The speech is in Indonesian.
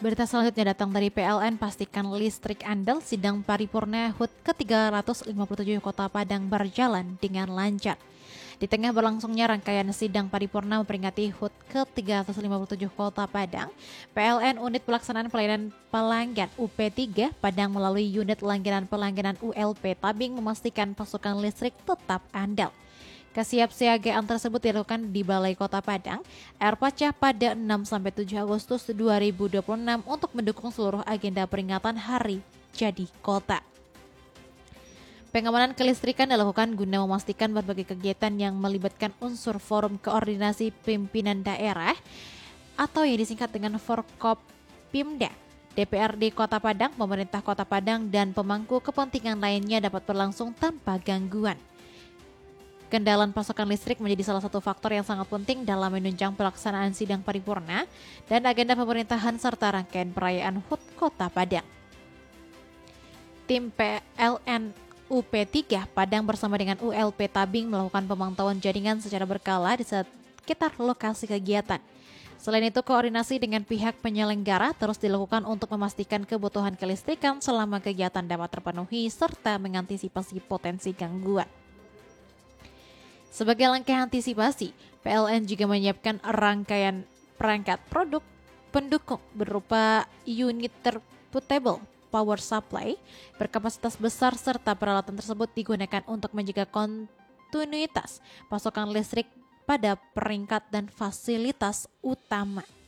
Berita selanjutnya datang dari PLN, pastikan listrik andal, sidang paripurna HUT ke-357 Kota Padang berjalan dengan lancar. Di tengah berlangsungnya rangkaian sidang paripurna memperingati HUT ke-357 Kota Padang, PLN Unit Pelaksanaan Pelayanan Pelanggan UP3 Padang melalui unit langganan pelangganan ULP Tabing memastikan pasokan listrik tetap andal. Kesiapsiagaan tersebut dilakukan di Balai Kota Padang, Airpacah pada 6-7 Agustus 2026 untuk mendukung seluruh agenda peringatan Hari Jadi Kota. Pengamanan kelistrikan dilakukan guna memastikan berbagai kegiatan yang melibatkan unsur Forum Koordinasi Pimpinan Daerah atau yang disingkat dengan Forkopimda, DPRD Kota Padang, pemerintah Kota Padang, dan pemangku kepentingan lainnya dapat berlangsung tanpa gangguan. Kendalan pasokan listrik menjadi salah satu faktor yang sangat penting dalam menunjang pelaksanaan sidang paripurna dan agenda pemerintahan serta rangkaian perayaan HUT Kota Padang. Tim PLN UP3 Padang bersama dengan ULP Tabing melakukan pemantauan jaringan secara berkala di sekitar lokasi kegiatan. Selain itu, koordinasi dengan pihak penyelenggara terus dilakukan untuk memastikan kebutuhan kelistrikan selama kegiatan dapat terpenuhi serta mengantisipasi potensi gangguan. Sebagai langkah antisipasi, PLN juga menyiapkan rangkaian perangkat produk pendukung berupa unit portable power supply berkapasitas besar serta peralatan tersebut digunakan untuk menjaga kontinuitas pasokan listrik pada peringkat dan fasilitas utama.